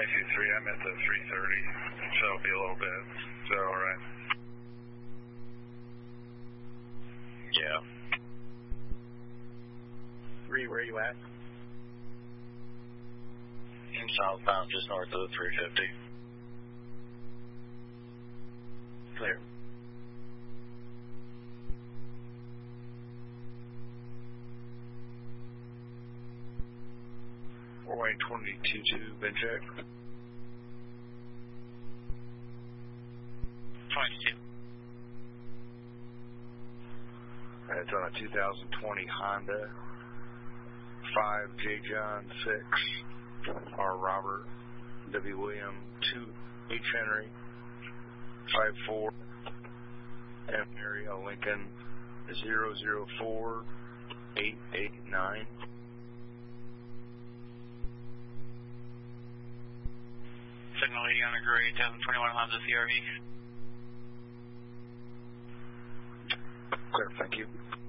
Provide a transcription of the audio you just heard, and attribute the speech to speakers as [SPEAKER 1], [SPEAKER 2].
[SPEAKER 1] 22-3, I'm at the 330, so it'll be a little bit. Is that all right?
[SPEAKER 2] Yeah.
[SPEAKER 3] Where are you at?
[SPEAKER 2] In southbound, just north of the 350.
[SPEAKER 3] Clear.
[SPEAKER 1] Runway 22-2, been checked.
[SPEAKER 2] 22.
[SPEAKER 1] It's on a 2020 Honda 5 J. John 6 R. Robert W. William 2 H. Henry 54 M. Area Lincoln 004889.
[SPEAKER 2] Signal 80 on a gray 2021 Honda CRV.
[SPEAKER 1] Clear, thank you.